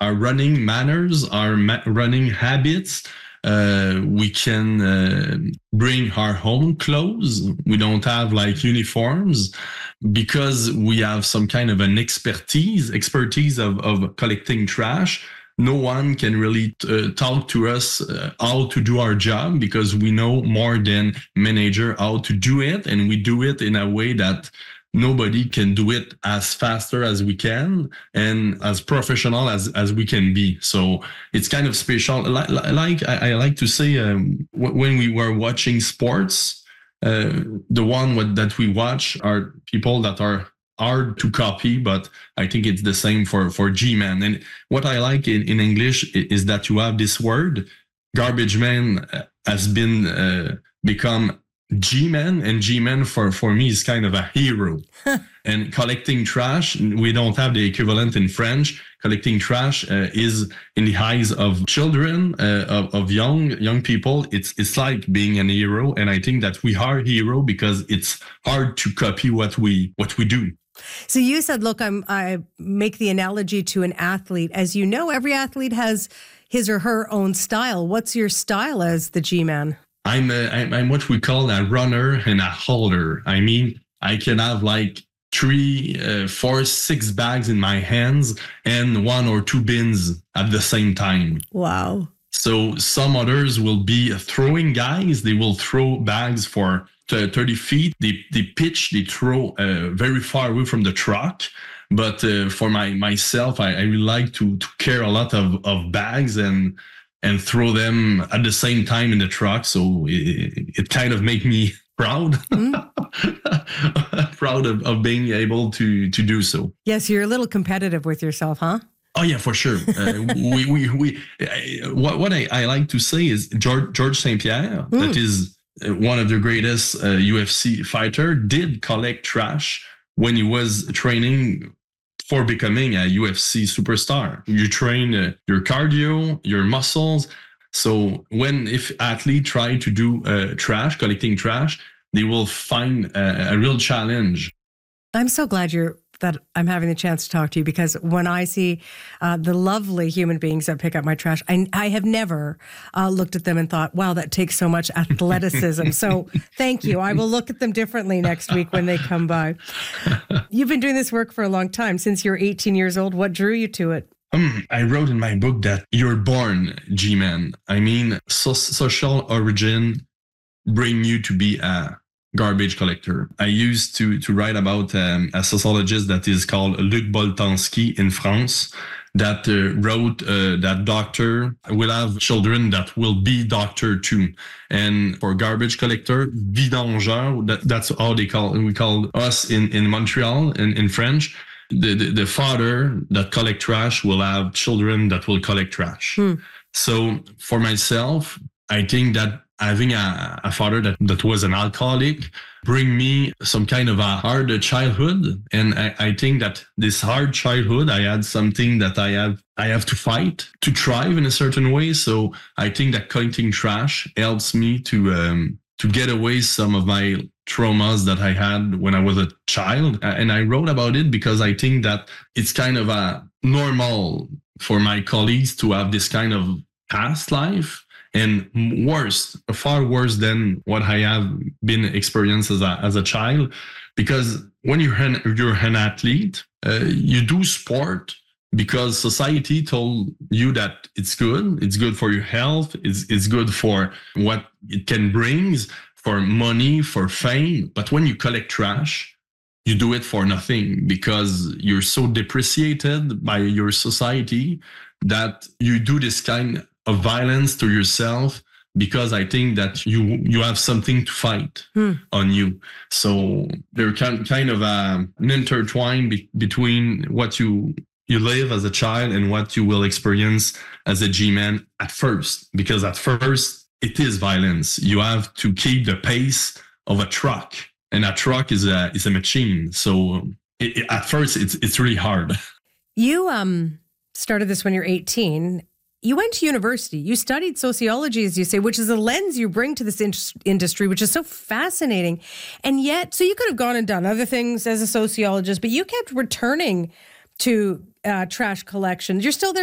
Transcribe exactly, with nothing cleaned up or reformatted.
our running manners, our ma- running habits. Uh, we can uh, bring our own clothes. We don't have like uniforms because we have some kind of an expertise, expertise of, of collecting trash. No one can really uh, talk to us uh, how to do our job because we know more than manager how to do it, and we do it in a way that nobody can do it as faster as we can and as professional as, as we can be. So it's kind of special. Like, like I, I like to say, um, when we were watching sports, uh, the one that we watch are people that are hard to copy, but I think it's the same for, for G-Man. And what I like in, in English is that you have this word, garbage man has been uh, become G-Man, and G-Man for, for me is kind of a hero. And collecting trash, we don't have the equivalent in French. Collecting trash uh, is in the eyes of children, uh, of, of young young people. It's it's like being an hero, and I think that we are a hero because it's hard to copy what we what we do. So you said, look, I'm I make the analogy to an athlete. As you know, every athlete has his or her own style. What's your style as the G-Man? I'm, a, I'm I'm what we call a runner and a holder. I mean, I can have like three, uh, four, six bags in my hands and one or two bins at the same time. Wow. So some others will be throwing guys. They will throw bags for thirty feet. They, they pitch, they throw uh, very far away from the truck. But uh, for my myself, I, I really like to, to carry a lot of, of bags and and throw them at the same time in the truck. So it, it kind of make me proud, mm. proud of, of being able to, to do so. Yes, you're a little competitive with yourself, huh? Oh yeah, for sure. Uh, we, we, we, uh, what, what I, I like to say is George, George Saint Pierre, mm. that is one of the greatest uh, U F C fighter, did collect trash when he was training for becoming a U F C superstar. You train uh, your cardio, your muscles. So when if athletes try to do uh, trash, collecting trash, they will find a, a real challenge. I'm so glad you're that I'm having the chance to talk to you, because when I see uh, the lovely human beings that pick up my trash, I, I have never uh, looked at them and thought, wow, that takes so much athleticism. So thank you. I will look at them differently next week when they come by. You've been doing this work for a long time, since you're eighteen years old. What drew you to it? Um, I wrote in my book that you're born G-Man. I mean, so- social origin bring you to be a garbage collector. I used to to write about um, a sociologist that is called Luc Boltanski in France, that uh, wrote uh, that doctor will have children that will be doctor too. And for garbage collector, vidangeur, that, that's how they call we call us in, in Montreal in, in French. The, the, the father that collect trash will have children that will collect trash. Hmm. So for myself, I think that having a, a father that, that was an alcoholic bring me some kind of a hard childhood. And I, I think that this hard childhood, I had something that I have I have to fight to thrive in a certain way. So I think that collecting trash helps me to um, to get away some of my traumas that I had when I was a child. And I wrote about it because I think that it's kind of a normal for my colleagues to have this kind of past life. And worse, far worse than what I have been experienced as a, as a child. Because when you're an, you're an athlete, uh, you do sport because society told you that it's good. It's good for your health. It's, it's good for what it can bring, for money, for fame. But when you collect trash, you do it for nothing because you're so depreciated by your society that you do this kind of violence to yourself, because I think that you you have something to fight hmm. on you. So they're kind kind of a, an intertwine be, between what you you live as a child and what you will experience as a G-Man at first. Because at first it is violence. You have to keep the pace of a truck, and a truck is a is a machine. So it, it, at first it's it's really hard. You um started this when you're eighteen. You went to university. You studied sociology, as you say, which is a lens you bring to this in- industry, which is so fascinating. And yet, so you could have gone and done other things as a sociologist, but you kept returning to uh, trash collection. You're still there